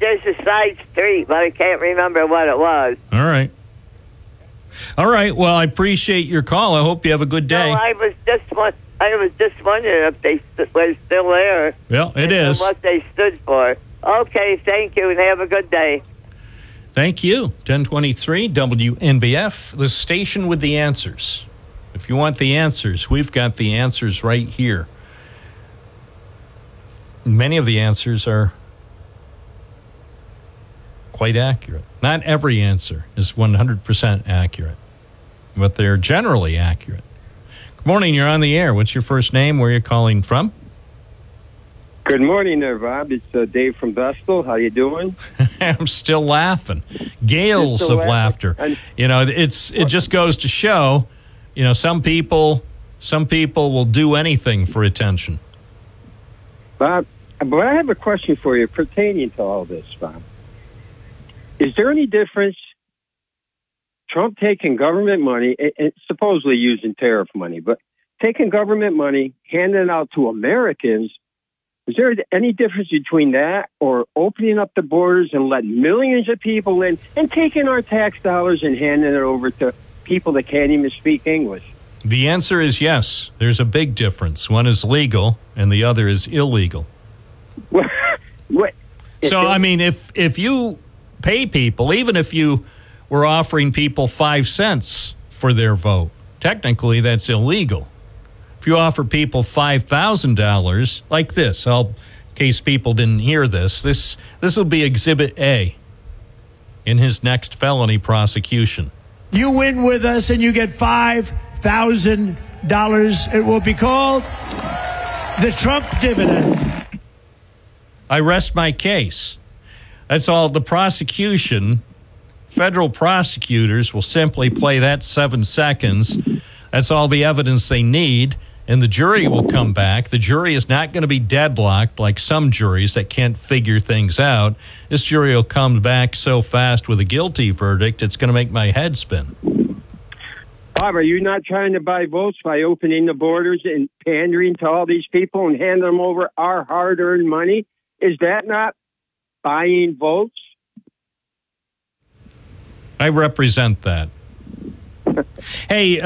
there's a side street, but I can't remember what it was. All right. Well, I appreciate your call. I hope you have a good day. No, I was just wondering if they were still there. Well, it is. And what they stood for. Okay, thank you, and have a good day. Thank you. 1023 WNBF, the station with the answers. If you want the answers, we've got the answers right here. Many of the answers are quite accurate. Not every answer is 100% accurate, but they're generally accurate. Good morning, you're on the air. What's your first name? Where are you calling from? Good morning there, Bob. It's Dave from Vestal. How you doing? I'm still laughing. Gales of laughter. It just goes to show, some people will do anything for attention. Bob, but I have a question for you pertaining to all this, Bob. Is there any difference Trump taking government money, and supposedly using tariff money, but taking government money, handing it out to Americans? Is there any difference between that or opening up the borders and letting millions of people in and taking our tax dollars and handing it over to people that can't even speak English? The answer is yes. There's a big difference. One is legal and the other is illegal. What? So, if you pay people, even if you were offering people 5 cents for their vote, technically that's illegal. If you offer people $5,000 like this, in case people didn't hear this will be Exhibit A in his next felony prosecution. You win with us and you get $5,000. It will be called the Trump dividend. I rest my case. That's all. The prosecution, federal prosecutors will simply play that 7 seconds. That's all the evidence they need. And the jury will come back. The jury is not going to be deadlocked like some juries that can't figure things out. This jury will come back so fast with a guilty verdict, it's going to make my head spin. Bob, are you not trying to buy votes by opening the borders and pandering to all these people and handing them over our hard-earned money? Is that not buying votes? I represent that. Hey,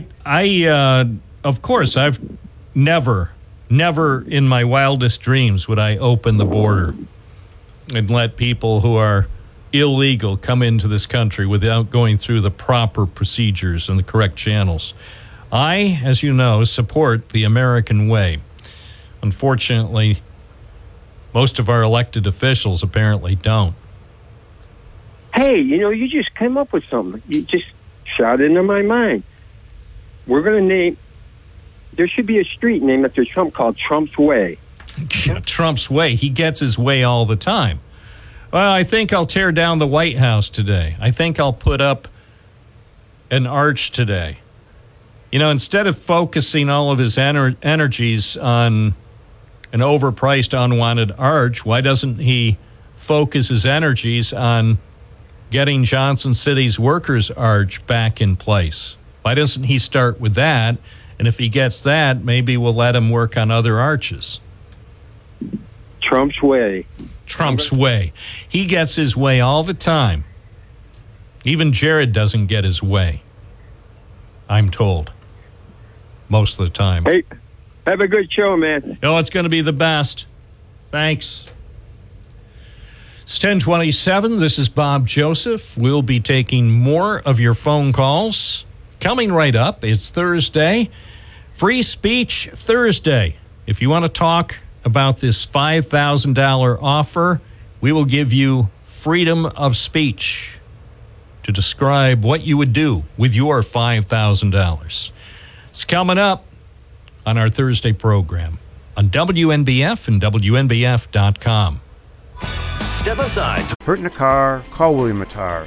of course, I've never in my wildest dreams would I open the border and let people who are illegal come into this country without going through the proper procedures and the correct channels. I, as you know, support the American way. Unfortunately, most of our elected officials apparently don't. Hey, you just came up with something. You just shot into my mind. We're going to there should be a street named after Trump called Trump's Way. Trump's Way. He gets his way all the time. Well, I think I'll tear down the White House today. I think I'll put up an arch today. Instead of focusing all of his energies on an overpriced, unwanted arch, why doesn't he focus his energies on getting Johnson City's Workers' Arch back in place? Why doesn't he start with that? And if he gets that, maybe we'll let him work on other arches. Trump's way. Trump's way. He gets his way all the time. Even Jared doesn't get his way, I'm told, most of the time. Hey, have a good show, man. Oh, it's going to be the best. Thanks. It's 1027. This is Bob Joseph. We'll be taking more of your phone calls. Coming right up, it's Thursday, Free Speech Thursday. If you want to talk about this $5,000 offer, we will give you freedom of speech to describe what you would do with your $5,000. It's coming up on our Thursday program on WNBF and WNBF.com. Step aside. Hurt in a car, call William Attar,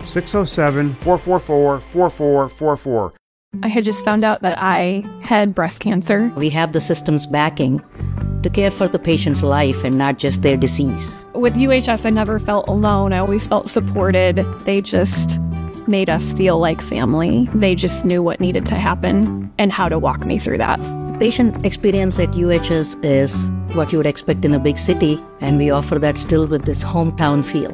607-444-4444. I had just found out that I had breast cancer. We have the system's backing to care for the patient's life and not just their disease. With UHS, I never felt alone. I always felt supported. They just made us feel like family. They just knew what needed to happen and how to walk me through that. Patient experience at UHS is what you would expect in a big city, and we offer that still with this hometown feel.